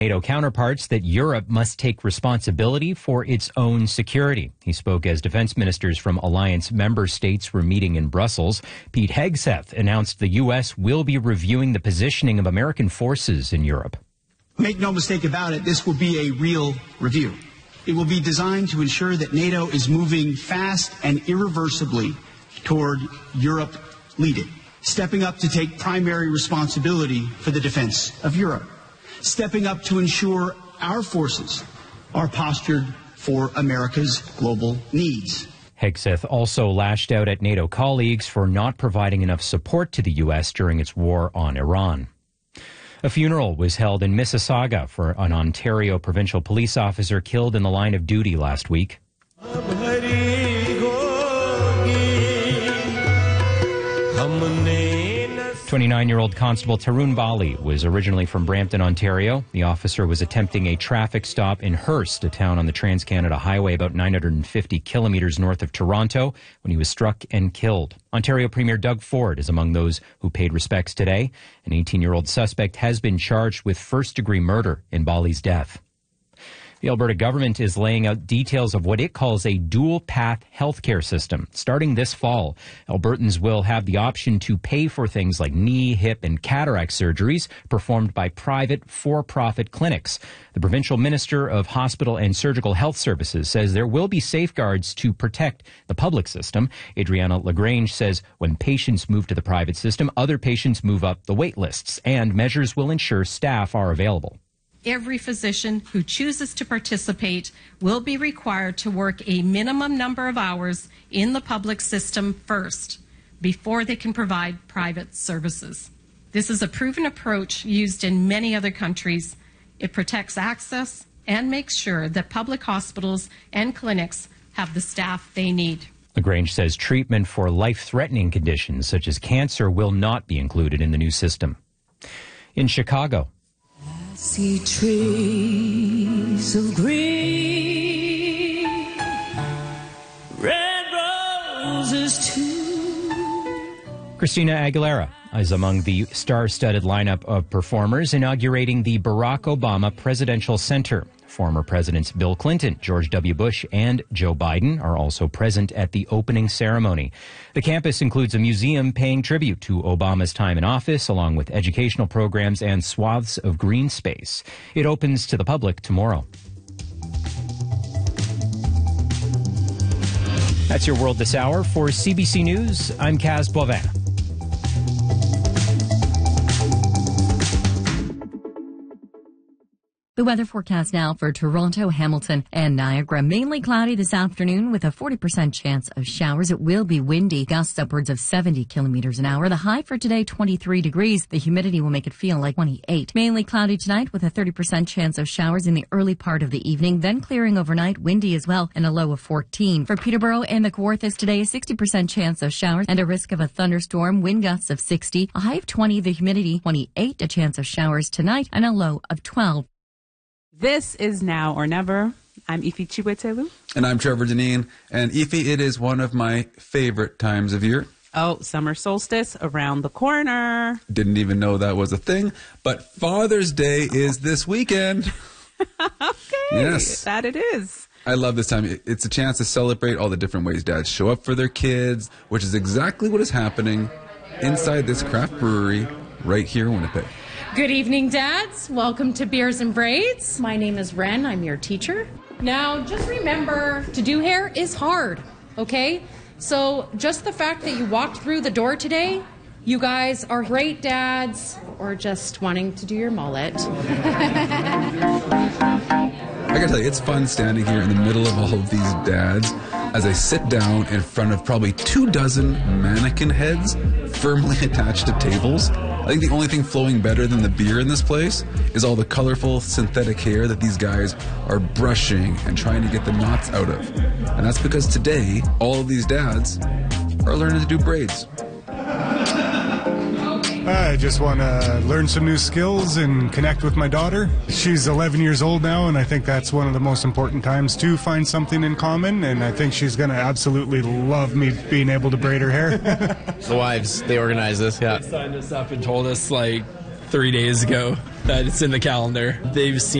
NATO counterparts that Europe must take responsibility for its own security. He spoke as defense ministers from alliance member states were meeting in Brussels. Pete Hegseth announced the U.S. will be reviewing the positioning of American forces in Europe. Make no mistake about it, this will be a real review. It will be designed to ensure that NATO is moving fast and irreversibly toward Europe leading, stepping up to take primary responsibility for the defense of Europe, stepping up to ensure our forces are postured for America's global needs. Hegseth also lashed out at NATO colleagues for not providing enough support to the U.S. during its war on Iran. A funeral was held in Mississauga for an Ontario provincial police officer killed in the line of duty last week. 29-year-old Constable Tarun Bali was originally from Brampton, Ontario. The officer was attempting a traffic stop in Hearst, a town on the Trans-Canada Highway about 950 kilometres north of Toronto, when he was struck and killed. Ontario Premier Doug Ford is among those who paid respects today. An 18-year-old suspect has been charged with first-degree murder in Bali's death. The Alberta government is laying out details of what it calls a dual-path healthcare system. Starting this fall, Albertans will have the option to pay for things like knee, hip, and cataract surgeries performed by private, for-profit clinics. The provincial minister of Hospital and Surgical Health Services says there will be safeguards to protect the public system. Adriana Lagrange says when patients move to the private system, other patients move up the wait lists, and measures will ensure staff are available. Every physician who chooses to participate will be required to work a minimum number of hours in the public system first, before they can provide private services. This is a proven approach used in many other countries. It protects access and makes sure that public hospitals and clinics have the staff they need. Lagrange says treatment for life-threatening conditions such as cancer will not be included in the new system. In Chicago, see trees of green, red roses too. Christina Aguilera is among the star-studded lineup of performers inaugurating the Barack Obama Presidential Center. Former Presidents Bill Clinton, George W. Bush, and Joe Biden are also present at the opening ceremony. The campus includes a museum paying tribute to Obama's time in office, along with educational programs and swaths of green space. It opens to the public tomorrow. That's your World This Hour. For CBC News, I'm Kaz Boivin. The weather forecast now for Toronto, Hamilton, and Niagara. Mainly cloudy this afternoon with a 40% chance of showers. It will be windy, gusts upwards of 70 kilometers an hour. The high for today, 23 degrees. The humidity will make it feel like 28. Mainly cloudy tonight with a 30% chance of showers in the early part of the evening, then clearing overnight, windy as well, and a low of 14. For Peterborough and the Kawarthas today, a 60% chance of showers and a risk of a thunderstorm, wind gusts of 60, a high of 20, the humidity 28, a chance of showers tonight, and a low of 12. This is Now or Never. I'm Ife Chiwetelu. And I'm Trevor Deneen. And Ife, it is one of my favorite times of year. Oh, summer solstice around the corner. Didn't even know that was a thing. But Father's Day is this weekend. Okay. Yes. That it is. I love this time. It's a chance to celebrate all the different ways dads show up for their kids, which is exactly what is happening inside this craft brewery right here in Winnipeg. Good evening, dads. Welcome to Beers and Braids. My name is Ren. I'm your teacher. Now, just remember, to do hair is hard, okay? So just the fact that you walked through the door today, you guys are great dads, or just wanting to do your mullet. I gotta tell you, it's fun standing here in the middle of all of these dads as I sit down in front of probably 24 mannequin heads firmly attached to tables. I think the only thing flowing better than the beer in this place is all the colorful synthetic hair that these guys are brushing and trying to get the knots out of. And that's because today, all of these dads are learning to do braids. I just want to learn some new skills and connect with my daughter. She's 11 years old now, and I think that's one of the most important times to find something in common, and I think she's going to absolutely love me being able to braid her hair. The wives, they organized this, yeah. They signed us up and told us, like, 3 days ago that it's in the calendar. They've seen